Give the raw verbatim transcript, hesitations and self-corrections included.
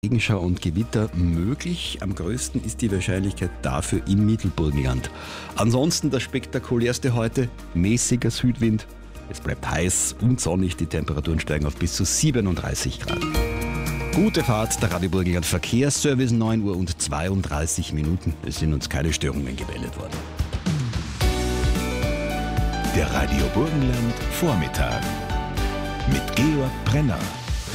Regenschau und Gewitter möglich. Am größten ist die Wahrscheinlichkeit dafür im Mittelburgenland. Ansonsten das Spektakulärste heute, mäßiger Südwind. Es bleibt heiß und sonnig, die Temperaturen steigen auf bis zu siebenunddreißig Grad. Gute Fahrt, der Radio Burgenland Verkehrsservice, neun Uhr und zweiunddreißig Minuten. Es sind uns keine Störungen gemeldet worden. Der Radio Burgenland Vormittag mit Georg Brenner.